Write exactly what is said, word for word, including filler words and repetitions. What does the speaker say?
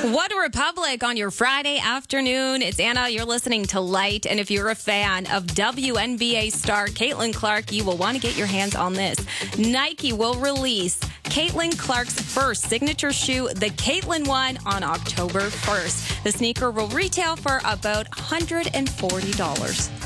What Republic on your Friday afternoon. It's Anna. You're listening to Light. And if you're a fan of W N B A star Caitlin Clark, you will want to get your hands on this. Nike will release Caitlin Clark's first signature shoe, the Caitlin One, on October first. The sneaker will retail for about one hundred forty dollars.